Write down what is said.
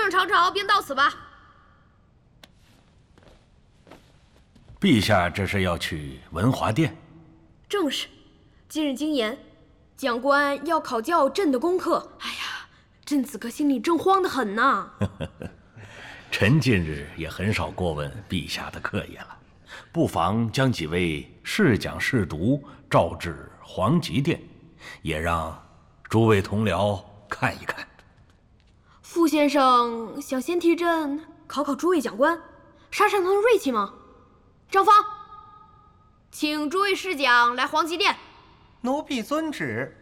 上长朝便到此吧。 陛下这是要去文华殿？ 正是，今日经言，讲官要考教朕的功课。哎呀，朕此刻心里正慌得很呢。 臣近日也很少过问陛下的课业了，不妨将几位试讲试读召至皇极殿，也让诸位同僚看一看。 傅先生想先替朕考考诸位讲官，杀杀他们锐气吗？张方，请诸位试讲来皇极殿。 奴婢遵旨。